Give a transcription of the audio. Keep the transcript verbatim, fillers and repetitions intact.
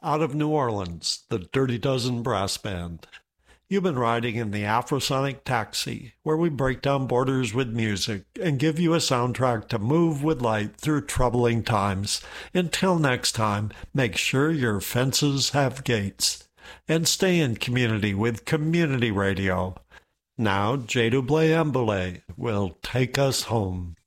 Out of New Orleans, the Dirty Dozen Brass Band. You've been riding in the Afrosonic Taxi, where we break down borders with music and give you a soundtrack to move with light through troubling times. Until next time, make sure your fences have gates. And stay in community with Community Radio. Now, J. Dublé Ambulé will take us home.